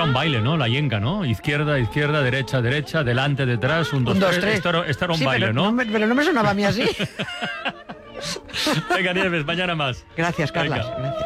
era un baile, ¿no? La yenga, ¿no? Izquierda, izquierda, derecha, derecha, delante, detrás, 1, 2, 3. Esto era un baile, pero ¿no? Pero no me sonaba a mí así. Venga, Nieves, mañana más. Gracias, Carlas. Venga. Gracias.